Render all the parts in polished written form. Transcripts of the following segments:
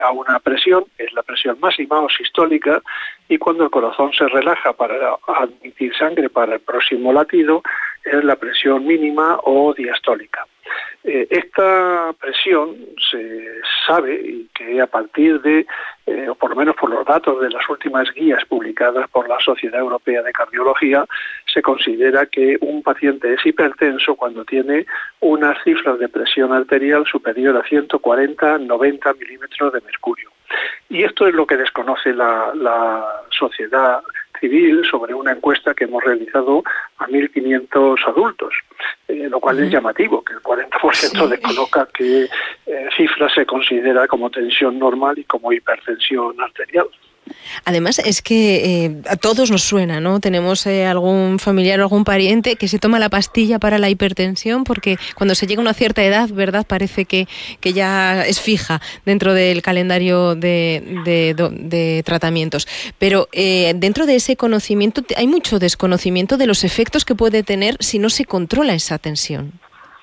a una presión, es la presión máxima o sistólica, y cuando el corazón se relaja para admitir sangre para el próximo latido, es la presión mínima o diastólica. Esta presión se sabe y que a partir de, o por lo menos por los datos de las últimas guías publicadas por la Sociedad Europea de Cardiología, se considera que un paciente es hipertenso cuando tiene unas cifras de presión arterial superior a 140-90 milímetros de mercurio. Y esto es lo que desconoce la sociedad civil sobre una encuesta que hemos realizado a 1.500 adultos, lo cual es llamativo, que el 40% desconozca qué cifra se considera como tensión normal y como hipertensión arterial. Además, es que a todos nos suena, ¿no? Tenemos algún familiar o algún pariente que se toma la pastilla para la hipertensión, porque cuando se llega a una cierta edad, ¿verdad?, parece que ya es fija dentro del calendario de tratamientos. Pero dentro de ese conocimiento hay mucho desconocimiento de los efectos que puede tener si no se controla esa tensión.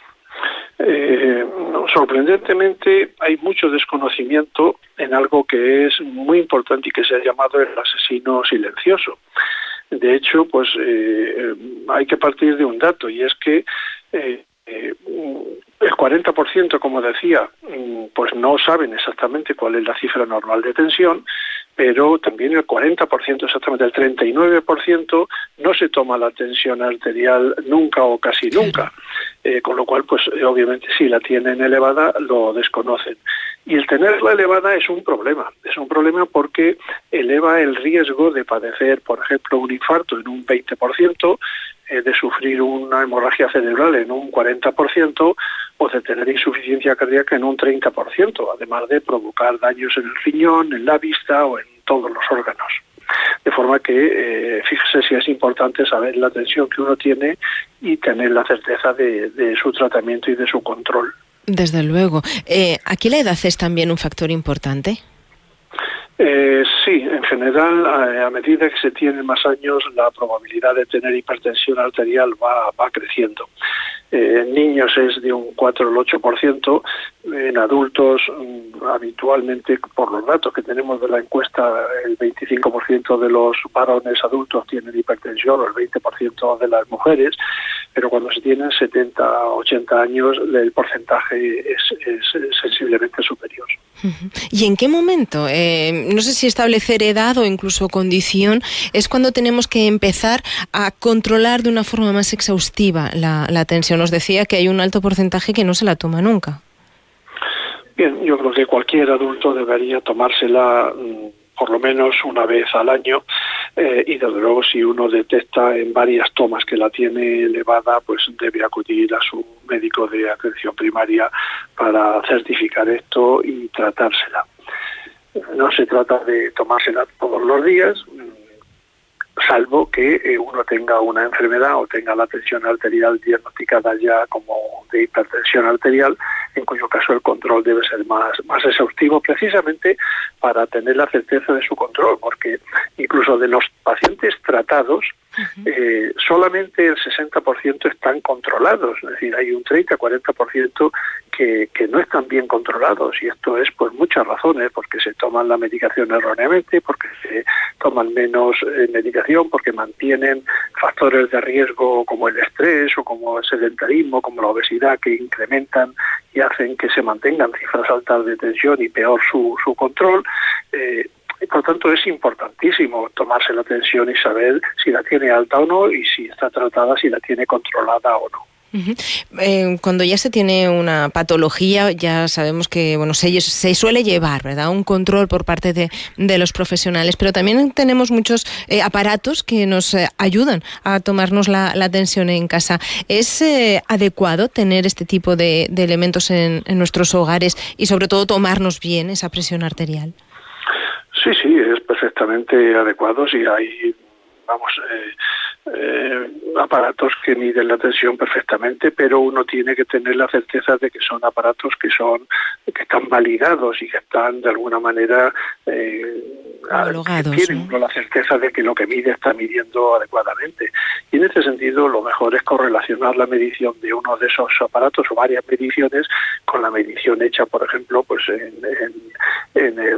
Sorprendentemente hay mucho desconocimiento en algo que es muy importante y que se ha llamado el asesino silencioso. De hecho, pues hay que partir de un dato, y es que el 40%, como decía, pues no saben exactamente cuál es la cifra normal de tensión, pero también el 40%, exactamente el 39%, no se toma la tensión arterial nunca o casi nunca, con lo cual, pues obviamente si la tienen elevada, lo desconocen. Y el tenerla elevada es un problema porque eleva el riesgo de padecer, por ejemplo, un infarto en un 20%, de sufrir una hemorragia cerebral en un 40%, o de tener insuficiencia cardíaca en un 30%, además de provocar daños en el riñón, en la vista o en todos los órganos. De forma que, fíjese si es importante saber la tensión que uno tiene y tener la certeza de su tratamiento y de su control. Desde luego. ¿Aquí la edad es también un factor importante? Sí, en general, a medida que se tienen más años, la probabilidad de tener hipertensión arterial va creciendo. En niños es de un 4 al 8%, en adultos habitualmente, por los datos que tenemos de la encuesta, el 25% de los varones adultos tienen hipertensión, o el 20% de las mujeres, pero cuando se tienen 70 o 80 años el porcentaje es sensiblemente superior. ¿Y en qué momento? No sé si establecer edad o incluso condición es cuando tenemos que empezar a controlar de una forma más exhaustiva la tensión. Nos decía que hay un alto porcentaje que no se la toma nunca. Bien, yo creo que cualquier adulto debería tomársela por lo menos una vez al año, y desde luego si uno detecta en varias tomas que la tiene elevada, pues debe acudir a su médico de atención primaria para certificar esto y tratársela. No se trata de tomársela todos los días, salvo que uno tenga una enfermedad o tenga la tensión arterial diagnosticada ya como de hipertensión arterial, en cuyo caso el control debe ser más exhaustivo, precisamente para tener la certeza de su control, porque incluso de los pacientes tratados, solamente el 60% están controlados, es decir, hay un 30-40% que no están bien controlados, y esto es por muchas razones, porque se toman la medicación erróneamente, porque se toman menos medicación, porque mantienen factores de riesgo como el estrés o como el sedentarismo, como la obesidad, que incrementan y hacen que se mantengan cifras altas de tensión y peor su control. Y por tanto es importantísimo tomarse la tensión y saber si la tiene alta o no, y si está tratada, si la tiene controlada o no. Cuando ya se tiene una patología, ya sabemos que se suele llevar, ¿verdad?, un control por parte de los profesionales, pero también tenemos muchos aparatos que nos ayudan a tomarnos la tensión en casa. ¿Es adecuado tener este tipo de elementos en nuestros hogares y sobre todo tomarnos bien esa presión arterial? Sí, es perfectamente adecuado. Si hay aparatos que miden la tensión perfectamente, pero uno tiene que tener la certeza de que son aparatos que están validados y que están de alguna manera homologados, tienen uno la certeza de que lo que mide está midiendo adecuadamente. Y en este sentido lo mejor es correlacionar la medición de uno de esos aparatos o varias mediciones con la medición hecha, por ejemplo, pues en